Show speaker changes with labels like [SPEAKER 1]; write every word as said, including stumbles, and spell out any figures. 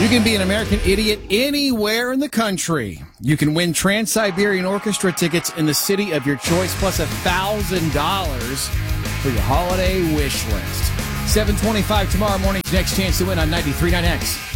[SPEAKER 1] You can be an American idiot anywhere in the country. You can win Trans-Siberian Orchestra tickets in the city of your choice, plus one thousand dollars for your holiday wish list. seven twenty-five tomorrow morning's Next Chance to Win on ninety-three point nine X.